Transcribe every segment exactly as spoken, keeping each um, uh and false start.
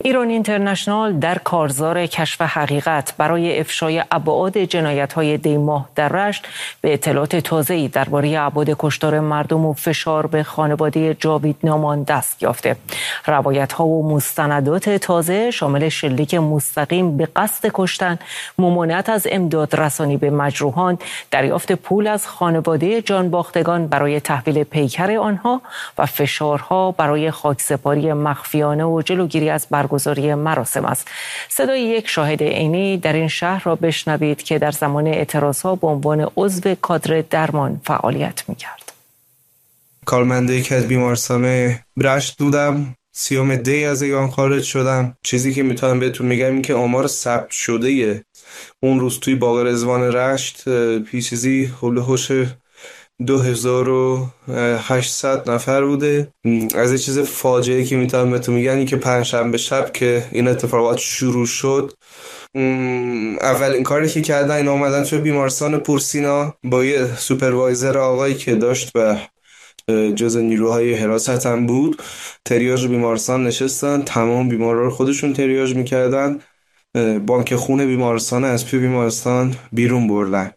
ایران اینترنشنال در کارزار کشف حقیقت برای افشای ابعاد جنایت‌های دی‌ماه در رشت به اطلاعات تازه‌ای درباره ابعاد کشتار مردم و فشار به خانواده جاوید نامان دست یافته. روایت‌ها و مستندات تازه شامل شلیک مستقیم به قصد کشتن، ممانعت از امداد رسانی به مجروحان، دریافت پول از خانواده جانباختگان برای تحویل پیکر آنها و فشارها برای خاکسپاری مخفیانه و جلوگیری از برگزاری مراسم است. صدای یک شاهد عینی در این شهر را بشنوید که در زمان اعتراضها به عنوان عضو کادر درمان فعالیت می‌کرد. کارمند یکی از بیمارستان رشت بودم. سیوم دی از ایران خارج شدم. چیزی که میتونم بهتون میگم این که آمار ثبت شده اون روز توی باغ رضوان رشت پیشیزی حول هوش دو هزار و هشتصد نفر بوده. از این چیز فاجعه‌ای که میتونم بهتون میگم این که پنجشنبه شب که این اتفاقات شروع شد، اولین کاری که کردن این اومدن توی بیمارستان پورسینا با یه سوپروایزر آقایی که داشت و جز نیروهای حراست هم بود تریاج بیمارستان نشستن، تمام بیمارا رو خودشون تریاج میکردن، بانک خون بیمارستان از توی بیمارستان بیرون بردن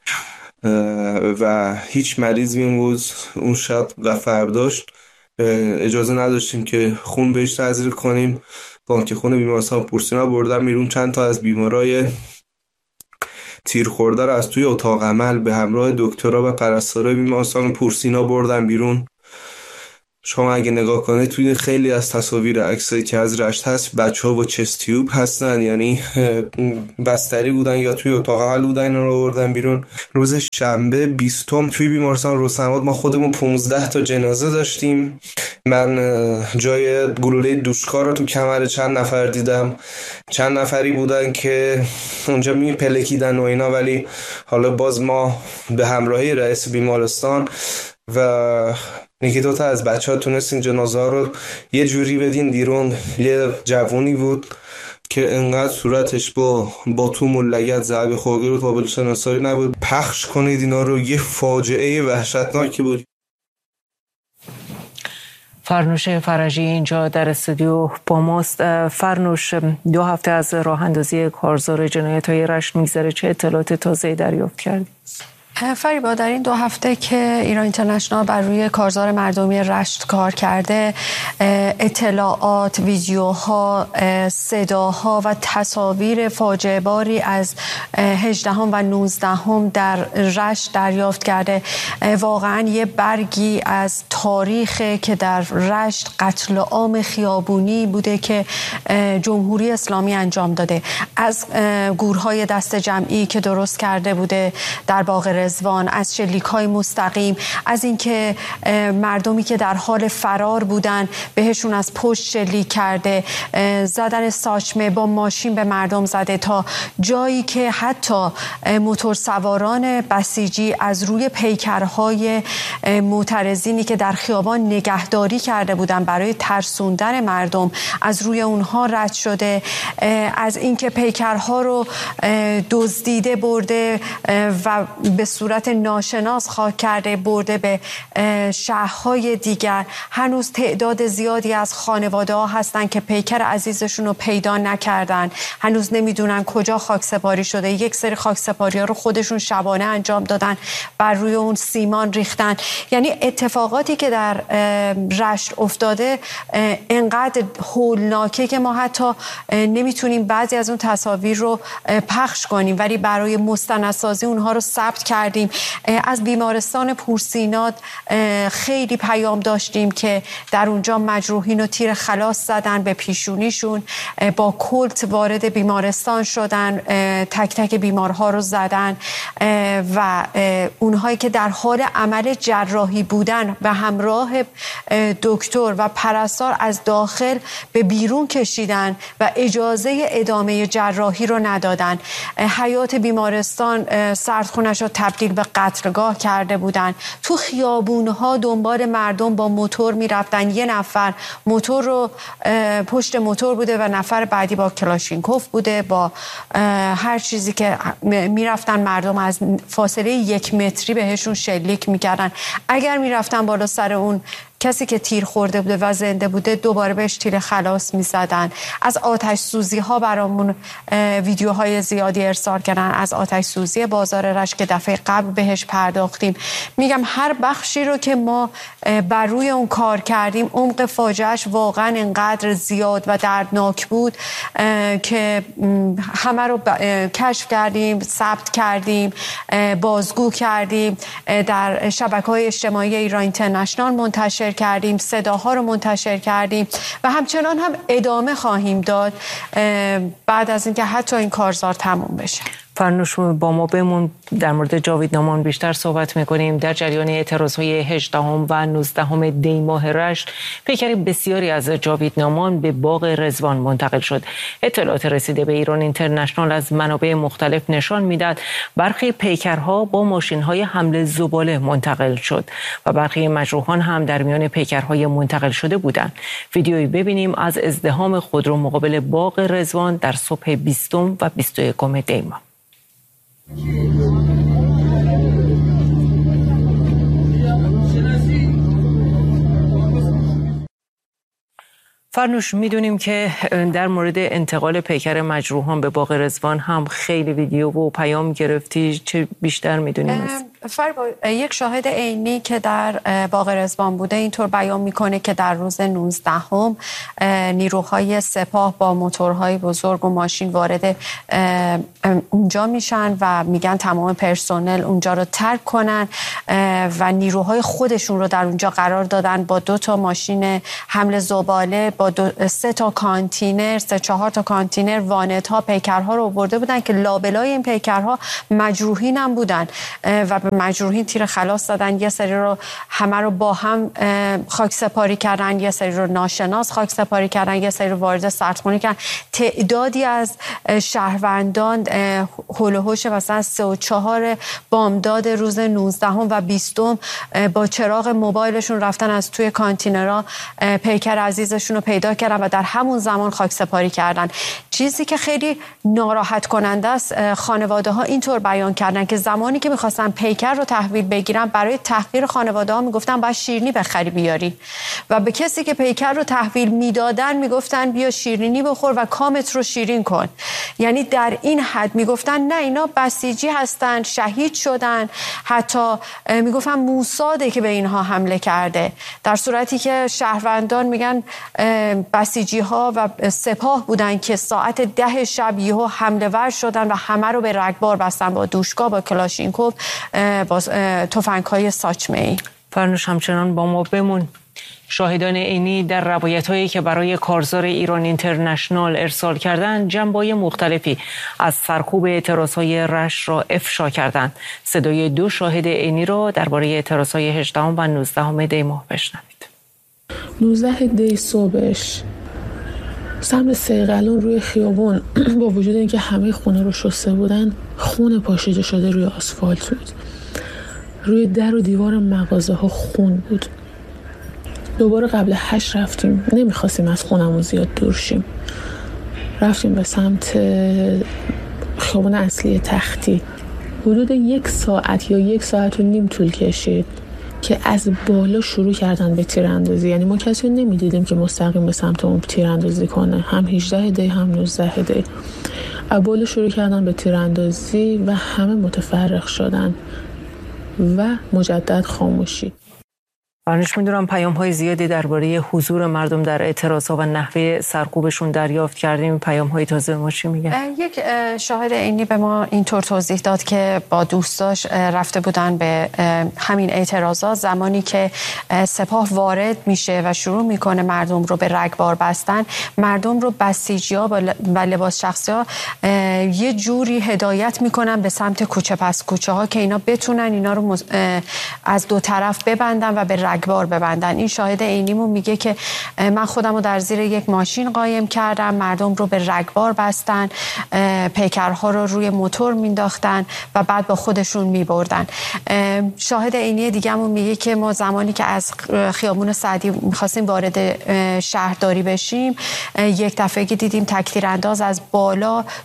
و هیچ مریضی امروز اون شب و فرداش اجازه نداشتیم که خون بهش تزریق کنیم. بانک خون بیمارستان پورسینا بردن بیرون. چند تا از بیمارای تیر خورده رو از توی اتاق عمل به همراه دکترها و پرستارای بیمارستان پورسینا بردن بیرون. شما اگه نگاه کنید توی خیلی از تصاویر عکسایی که از رشت هست بچه‌ها با چست تیوب هستن، یعنی بستری بودن یا توی اتاق عمل بودن، اینا رو بردن بیرون. روز شنبه بیستم توی بیمارستان رستم‌آباد ما خودمون پانزده تا جنازه داشتیم. من جای گلوله دوشکار رو تو کمر چند نفر دیدم. چند نفری بودن که اونجا میپلکیدن و اینا، ولی حالا باز ما به همراهی رئیس بیمارستان و یکی دوتا از بچه ها تونستین جنازه ها رو یه جوری بدین بیرون. یه جوونی بود که انقدر صورتش با باتوم و لگد ضربه خورده رو قابل شناسایی نبود. پخش کنید اینا رو، یه فاجعه وحشتناکی بود. فرنوش فرجی اینجا در استودیو با ماست. فرنوش، دو هفته از راه اندازی کارزار جنایت‌های رشت میگذره، چه اطلاعات تازه‌ای دریافت کردید؟ فریبا، در این دو هفته که ایران اینترنشنال بر روی کارزار مردمی رشت کار کرده، اطلاعات، ویدیوها، صداها و تصاویر فاجعه باری از هجدهم و نوزدهم در رشت دریافت کرده. واقعا یه برگی از تاریخ که در رشت قتل عام خیابونی بوده که جمهوری اسلامی انجام داده، از گورهای دست جمعی که درست کرده بوده در باغ رضوان، از شلیک‌های مستقیم، از اینکه مردمی که در حال فرار بودن بهشون از پشت شلیک کرده، زدن ساچمه با ماشین به مردم زده، تا جایی که حتی موتورسواران بسیجی از روی پیکرهای معترضینی که در خیابان نگهداری کرده بودن برای ترسوندن مردم از روی اونها رد شده، از اینکه پیکرها رو دزدیده برده و به صورت ناشناس خاک کرده برده به شهرهای دیگر. هنوز تعداد زیادی از خانواده ها هستن که پیکر عزیزشون رو پیدا نکردن، هنوز نمیدونن کجا خاکسپاری شده. یک سری خاکسپاری ها رو خودشون شبانه انجام دادن، بر روی اون سیمان ریختن. یعنی اتفاقاتی که در رشت افتاده انقدر هولناکه که ما حتی نمیتونیم بعضی از اون تصاویر رو پخش کنیم، ولی برای مستندسازی اونها رو ثبت کردیم. از بیمارستان پورسینا خیلی پیام داشتیم که در اونجا مجروحین و تیر خلاص زدن به پیشونیشون، با کلت وارد بیمارستان شدن، تک تک بیمارها رو زدن و اونهایی که در حال عمل جراحی بودن و همراه دکتر و پرستار از داخل به بیرون کشیدن و اجازه ادامه جراحی رو ندادن. حیات بیمارستان سردخونش رو تبدیل به قتلگاه کرده بودن. تو خیابونها دنبال مردم با موتور میرفتن. یه نفر موتور رو پشت موتور بوده و نفر بعدی با کلاشینکوف بوده، با هر چیزی که میرفتن مردم از فاصله یک متری بهشون شلیک میکردن. اگر میرفتن بالا سر اون کسی که تیر خورده بوده و زنده بوده دوباره بهش تیر خلاص میزدن. از آتش سوزی ها برامون ویدیوهای زیادی ارسال کردن، از آتش سوزی بازار رشت که دفعه قبل بهش پرداختیم. میگم هر بخشی رو که ما بر روی اون کار کردیم عمق فاجعهش واقعا انقدر زیاد و دردناک بود که همه رو کشف کردیم، ثبت کردیم، بازگو کردیم، در شبکه‌های اجتماعی ایران اینترنشنال منتشر کردیم، صداها رو منتشر کردیم و همچنان هم ادامه خواهیم داد بعد از اینکه حتی این کارزار تموم بشه. فرنوش با ما بمون، در مورد جاوید نامان بیشتر صحبت میکنیم. در جریان اعتراضهای هجدهم و نوزدهم دی ماه رشت پیکر بسیاری از جاوید نامان به باغ رضوان منتقل شد. اطلاعات رسیده به ایران اینترنشنال از منابع مختلف نشان میداد برخی پیکرها با ماشین‌های حمل زباله منتقل شد و برخی مجروحان هم در میان پیکرهای منتقل شده بودند. ویدیویی ببینیم از ازدحام خودرو مقابل باغ رضوان در صبح بیستم و بیست و یکم دی ماه. فرنوش، میدونیم که در مورد انتقال پیکر مجروحان به باغ رضوان هم خیلی ویدیو و پیام گرفتی، چه بیشتر میدونیم؟ فربا یک شاهد عینی که در باغ رضوان بوده اینطور بیان میکنه که در روز نوزدهم نیروهای سپاه با موتورهای بزرگ و ماشین وارد اونجا میشن و میگن تمام پرسنل اونجا رو ترک کنن و نیروهای خودشون رو در اونجا قرار دادن با دو تا ماشین حمل زباله، با دو، سه تا کانتینر، سه چهار تا کانتینر وانت ها پیکرها رو آورده بودن که لابلای این پیکرها مجروحین هم بودن و به مجروحین تیر خلاص دادن. یه سری رو همه رو با هم خاک سپاری کردن، یه سری رو ناشناس خاک سپاری کردن، یه سری رو وارد سردخونه کردن. تعدادی از شهروندان هول و هوش مثلا سه و چهار بامداد روز نوزدهم و بیستم با چراغ موبایلشون رفتن از توی کانتینرها پیکر عزیزشون رو پیدا کردن و در همون زمان خاک سپاری کردن. چیزی که خیلی ناراحت کننده است، خانواده ها اینطور بیان کردن که زمانی که میخواستن پیکر رو تحویل بگیرن برای تحقیر خانواده ها میگفتن باید شیرینی بخری بیاری و به کسی که پیکر رو تحویل میدادن میگفتن بیا شیرینی بخور و کامت رو شیرین کن. یعنی در این حد میگفتن نه اینا بسیجی هستن، شهید شدن، حتی میگفتن موساده که به اینها حمله کرده، در صورتی که شهروندان میگن بسیجی ها و سپاه بودن که ساعت ده شب یهو حمله ور شدن و همه رو به رگبار بستن با دوشکا، با کلاشینکوف، با تفنگ‌های ساچمه‌ای. فرنوش همچنان با ما بمون. شاهدان عینی در روایت‌هایی که برای کارزار ایران اینترنشنال ارسال کردند جنبه‌های مختلفی از سرکوب اعتراضهای رشت را افشا کردند. صدای دو شاهد عینی را درباره اعتراضهای هجدهم و نوزدهم دی ماه بشنوید. نوزده دی صبحش سمت سیغلون روی خیابون با وجود اینکه همه خونه رو شسته بودن خون پاشیده شده روی آسفالت بود. روی در و دیوار مغازه ها خون بود. دوباره قبل هشت رفتیم، نمیخواستیم از خونمون زیاد دور شیم، رفتیم به سمت خیابون اصلی تختی. حدود یک ساعت یا یک ساعت و نیم طول کشید که از بالا شروع کردن به تیراندازی. یعنی ما کسی رو نمیدیدیم که مستقیم به سمت اون تیراندازی کنه، هم هجده دی هم نوزده دی. از بالا شروع کردن به تیراندازی و همه متفرق شدن و مجدد خاموشی. فرنوش، میدونم پیام های زیادی درباره حضور مردم در اعتراضها و نحوه سرکوبشون دریافت کردیم. پیام های تازه ما چی میگن؟ یک شاهد عینی به ما اینطور توضیح داد که با دوستاش رفته بودن به همین اعتراضات، زمانی که سپاه وارد میشه و شروع میکنه مردم رو به رگبار بستن، مردم رو بسیجی‌ها و لباس شخصی‌ها یه جوری هدایت میکنن به سمت کوچه پس کوچه ها که اینا بتونن اینا رو از دو طرف ببندن و به رگبار ببندن. این شاهد عینیمون میگه که من خودم رو در زیر یک ماشین قایم کردم، مردم رو به رگبار بستن، پیکرها رو روی موتور مینداختن و بعد با خودشون میبردن. شاهد عینی دیگه‌مون میگه که ما زمانی که از خیابون سعدی میخواستیم وارد شهرداری بشیم، یک دفعه که دیدیم تکتیرانداز از بالا شروع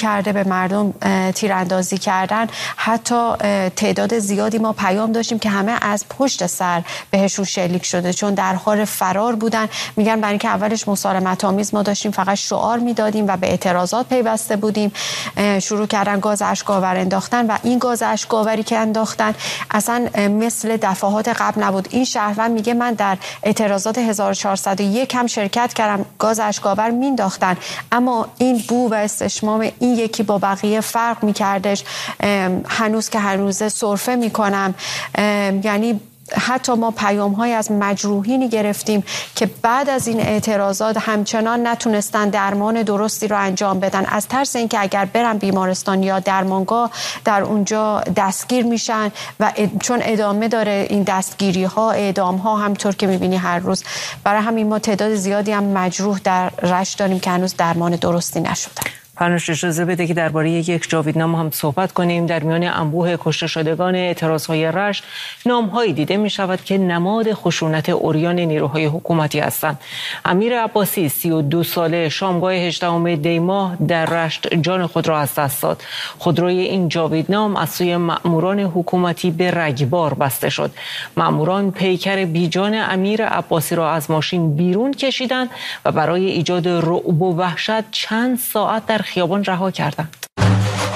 کرده به مردم تیراندازی کردن، حتی تعداد زیادی ما پیام داشتیم که همه از پشت سر بهشون شلیک شده چون در حال فرار بودن. میگن برای اینکه اولش مسالمت آمیز ما داشتیم فقط شعار میدادیم و به اعتراضات پیوسته بودیم، شروع کردن گاز اشک‌آور انداختن و این گاز اشک‌آوری که انداختن اصلا مثل دفعات قبل نبود. این شهروند میگه من در اعتراضات هزار و چهارصد و یک هم شرکت کردم، گاز اشک‌آور مینداختن، اما این بو و استشمام این یکی با بقیه فرق میکردش. هنوز که هنوزه سرفه میکنم. یعنی حتی ما پیام های از مجروحینی گرفتیم که بعد از این اعتراضات همچنان نتونستن درمان درستی رو انجام بدن، از ترس اینکه اگر برن بیمارستان یا درمانگاه در اونجا دستگیر میشن و چون ادامه داره این دستگیری ها، اعدام ها همطور که میبینی هر روز. برای همین ما تعداد زیادی هم مجروح در رشت داریم که هنوز درمان درستی نشدن. پرنوش اجازه بده که درباره یک جاویدنام هم صحبت کنیم. در میان انبوه کشته شدگان اعتراضهای رشت نام‌هایی دیده می شود که نماد خشونت عریان نیروهای حکومتی هستند. امیر عباسی سی و دو ساله شامگاه هجدهم دی ماه در رشت جان خود را از دست داد. خودروی این جاویدنام از سوی مأموران حکومتی به رگبار بسته شد. مأموران پیکر بیجان امیر عباسی را از ماشین بیرون کشیدند و برای ایجاد رعب و وحشت چند ساعت در خیابان رها کردند.